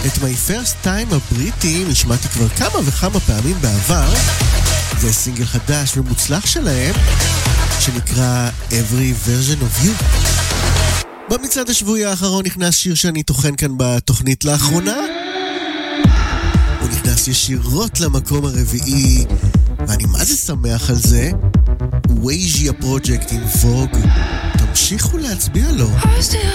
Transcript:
את My First Time הבריטי נשמעתי כבר כמה וכמה פעמים בעבר. זה סינגל חדש ומוצלח שלהם שנקרא Every Version of You. במצעד השבועי האחרון נכנס שיר שאני תוכן כאן בתוכנית לאחרונה. הוא נכנס ישירות למקום הרביעי ואני מה זה שמח על זה. Wagia Project עם Vogue. תמשיכו להצביע לו.